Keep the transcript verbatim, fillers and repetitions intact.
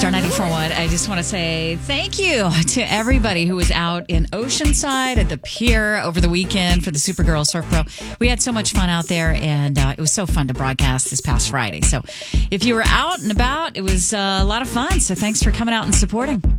Star ninety-four point one. I just want to say thank you to everybody who was out in Oceanside at the pier over the weekend for the Supergirl Surf Pro. We had so much fun out there, and uh, it was so fun to broadcast this past Friday. So if you were out and about, it was uh, a lot of fun. So thanks for coming out and supporting.